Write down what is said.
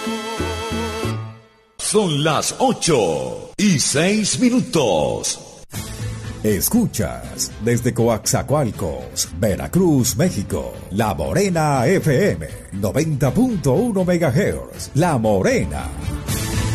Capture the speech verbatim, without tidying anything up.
Son las ocho y seis minutos. Escuchas desde Coaxacualcos, Veracruz, México, La Morena F M, noventa punto uno megahertz. La Morena.